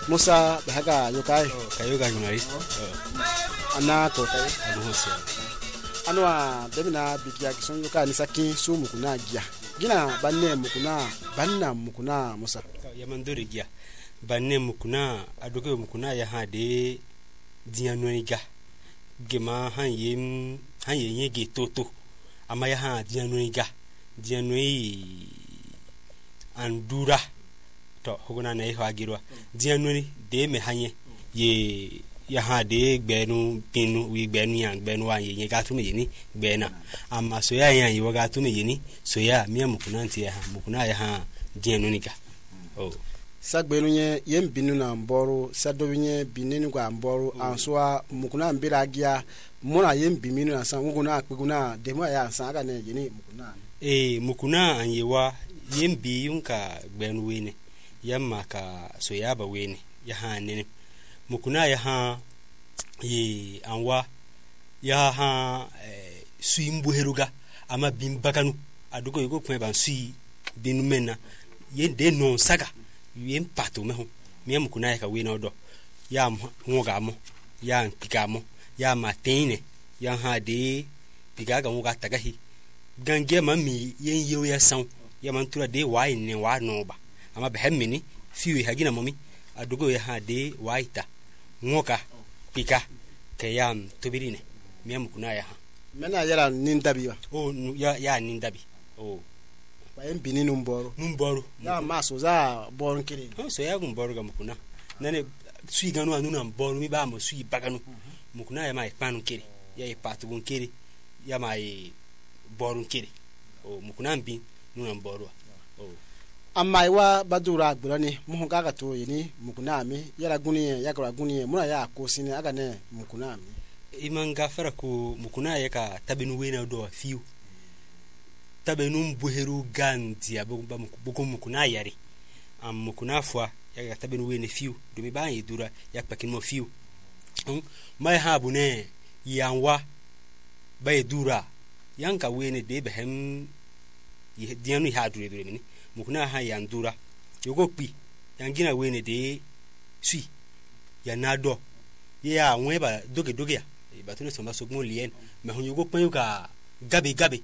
Musa bahaga yokai kayoga ngari ana to kai anuhosia anwa debina bikia kison yokai ni sakin su mukuna gia gina banne mukuna Musa yamandori gia banne mukuna adoke mukuna ya hade dianoniga gema han yenge toto ama ya ha dianoniga dianoi andura to hogona na iho agirwa dianoni de me hanye ye ya ha de gbenu pinu wi gbenu yan gbenu wa ye ga tu me yini gbena ama so ya yan yi wa ga tu me yini so ya mi mukuna nti ya ha mukuna ya ha dianoniga oh sagbenu nye yembinu na mboro sadobinye binenu kwa mboro answa mukuna mbira gia mona yembiminu na san nguna akpeguna demo ya san aga ne yini mukuna mukuna anyewa yembi yunka gbenu wene yamma ka soyaba wene ya ha ne mukuna ya ha ye anwa ya ha suimbu heruga ama bimbakanu adugo yugo kwen ban sui binu mena yende non saga yem pato me ho me mukuna ya ka wene odo ya ngoga mo ya pikamo ya matine ya ha de pigaga ngoga tagahi gange mami yen yew ya san ya mantura de wai ne wa no ba ama behemini fiwi hagina momi adugo ya ha de waita ngoka pika kayam tobirine me mukuna ya ha mena yala nindabi wa ya nindabi ba embini numboro ya maso za boron kiri so ya gumboro ga mukuna nane sui ganu anu na mboro mi ba mo sui baganu mukuna ya mai panu kiri ya ipatu gun kiri ya mai borun kiri mukuna mbi nuna mboro amma iwa badura gburani muhunga ga to yini mukuna mi yara guni ya ga guni muna ya ko sine aga ne mukuna mi imanga fara ko mukuna ya ka tabinu wena do fiu tabenu buheru ganti abugba mukuna yari mukuna fwa ya ga tabinu wena fiu do mi ba yidura ya pakin mo fiu mai habu ne yanwa bay dura yanka wene de behem dianu ha dure mini mukuna ha yandura yogo pi yangina wene de sui ya nado ya nweba doge ya batune somba sogmo lien me hon yogo pen yoga gabe